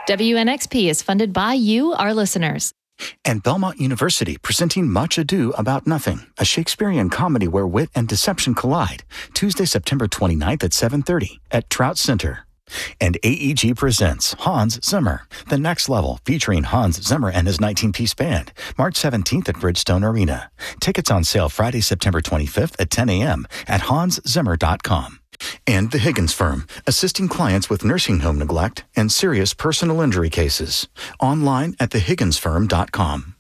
WNXP is funded by you, our listeners. And Belmont University presenting Much Ado About Nothing, a Shakespearean comedy where wit and deception collide. Tuesday, September 29th at 7:30 at Trout Center. And AEG presents Hans Zimmer, The Next Level, featuring Hans Zimmer and his 19-piece band, March 17th at Bridgestone Arena. Tickets on sale Friday, September 25th at 10 a.m. at hanszimmer.com. And The Higgins Firm, assisting clients with nursing home neglect and serious personal injury cases. Online at thehigginsfirm.com.